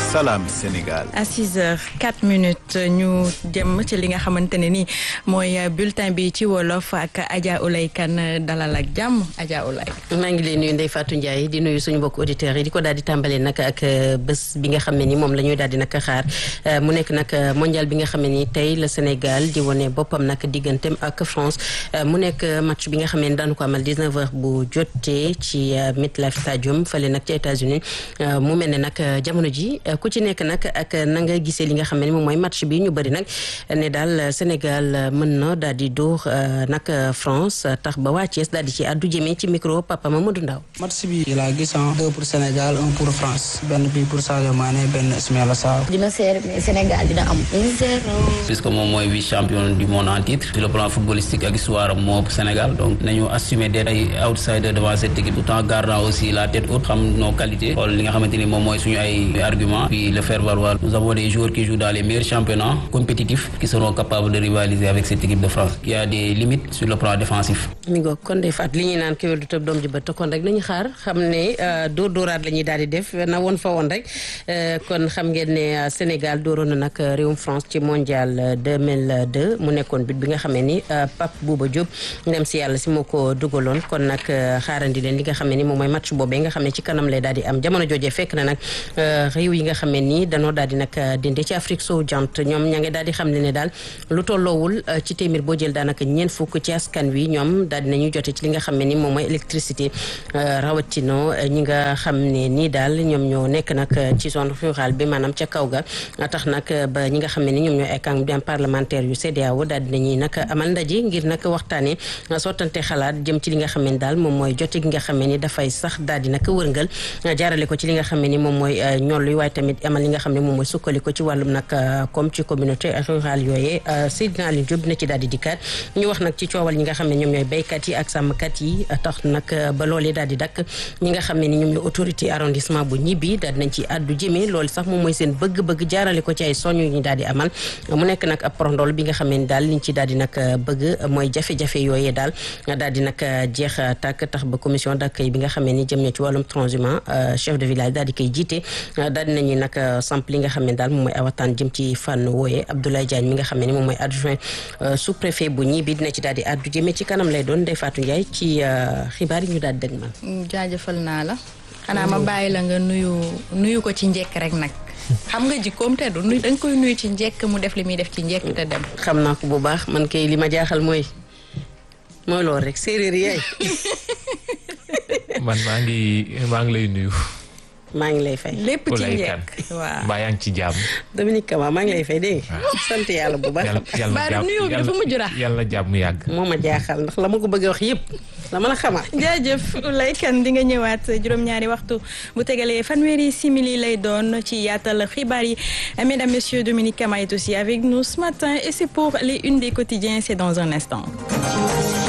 Salam Sénégal. À 6h04 ñu jëm ci li nga xamante ne ni mooy bulletin bi ci wolof ak Adja Oulay Kane dalal ak jàmm Adja Oulay. maa ngi leen nuyu Ndeye Fatou Ndiaye di nuyu suñu mbokk auditeurs yi di ko daal di tàmbalee nag ak bés bi nga xam ne ni moom la ñuy daal di nag xaar mu nekk nag mondial bi nga xam ne ni tey la Sénégal di wane boppam nag digganteem ak France mu nekk match bi nga xam ne daanu ko amal 19h bu jotee ci MetLife Stadium fële nag ci États-Unis mu mel ne nag jamono ji ku ci nekk nag ak na nga gisee li nga xam ne moom mooy match bi ñu bëri nag ne daal Sénégal mën na daal di dóor nag France tax ba waa Thiès daal di ci àddu jëmee ci micro Papa Mamadou Ndaw. match bi laa gis 2 pour Sénégal 1 pour France benn bi pour Sadio Mané benn Ismaïla Sarr. dina seer mais Sénégal dina am 1-0. puisque moom mooy vice champion du monde en titre sur le plan footballistique ak histoire am moo Sénégal donc nañu assumer d'être ay outsider devant cette équipe tout en gardant aussi la tête haute xam nos qualités xool li nga xamante ni moom mooy suñu ay arguments puis le faire valoir. Nous avons des joueurs qui jouent dans les meilleurs championnats compétitifs qui seront capables de rivaliser avec cette équipe de France qui a des limites sur le plan défensif. mi ngoog kon day faat li ñuy naan kéwél du tëb doom ji ba te kon rek la ñu xaar xam ne dóoraat la ñuy daal di def na woon fa woon rek kon xam ngeen ne Sénégal dóoroon na nag réewum France ci mondial 2002 mu nekkoon but bi nga xamee ni Pape Bouba Diop ndem si yàlla si moo ko dugaloon kon nag xaarandi leen li nga xam ne ni moom mooy match boobee nga xam ne ci kanam lay daal di am jamono joojee fekk na nag réew yi nga xam ne ni danoo daal di nag dinde ci Afrique sowu jant ñoom ña ngi daal di xam ne daal lu tolloowul ci téeméer boo jël daanaka ñeent fukk ci askan wi ñoom daal dinañu jote ci li nga xam ne ni moom mooy électricité rawatino ñi nga xam ne nii daal ñoom ñoo nekk nag ci zone rurale bi maanaam ca kaw ga tax nag ba ñi nga xam ne ni ñoom ñoo ay candidats parlementaires yu CEDEAO daal dinañuy nag amal ndaje ngir nag waxtaanee sottante xalaat jëm ci li nga xam ne daal moom mooy jote gi nga xam ne ni dafay sax daal di nag wërngal jaarale ko ci li nga xam ne ni moom mooy ñollu waaye tamit amal li nga xam ne moom mooy sukkali ko ci wàllum nag comme ci communauté rurale yooyee Seydina Aliou Diop dina ci daal di dikkaat ñu wax nag ci coowal ñi nga xam ne ñoom ñooy béykat yi ak sàmmkat yi tax nag ba loolee daal di dakk ñi nga xam ne ni ñoom ñooy autorité arrondissement bu ñibbi daal dinañ ci àddu jëmee loolu sax moom mooy seen bëgg-bëgg jaarale ko ci ay soñu ñu daal di amal mu nekk nag ab porondol bi nga xam ne ni daal liñ ci daal di nag bëgg mooy jafe-jafe yooyee daal daal di nag jeex tàkk tax ba commission d'accueil bi nga xam ne ni jëm na ci wàllum transhumant chef de village daal di koy jiite daal dinañuy nag samp li nga xam ne daal moom mooy awataan jëm ci fànn wooyee Abdoulaye Diagne mi nga xam ne ni moom mooy adjoint sous-préfet bu ñibbi dina ci daal di àddu jëmee ci kanam lay doon Ndeye Fatou Ndiaye ci xibaar yi ñu daal di dëgg man. jaajëfal naa la xanaa ma bàyyi la nga nuyu ko ci njekk rek nag xam nga jikkoom te du nuyu da nga koy nuyu ci njekk mu def li muy def ci njekk te dem. xam naa ko bu baax man kay li ma jaaxal mooy loolu rek séeréer yaay. man maa ngi lay nuyu. maa ngi lay fay. lépp ci njëkk waaw mbaa yaa ngi ci jàmm. Dominique Kama maa ngi lay fay dégg nga. sant yàlla bu baax. yàlla jàmm yàgg. moo ma jaaxal ndax la ma ko bëgg a wax yëpp la mën a xamal. jaajëf Oulay Kane di nga ñëwaat juróom-ñaari waxtu bu tegalee fanweeri simili lay doon ci yaatal xibaar yi. Mesdames, Messieurs, Dominique Kama est aussi avec nous ce matin et c'est pour les unes des quotidiens, c'est dans un instant.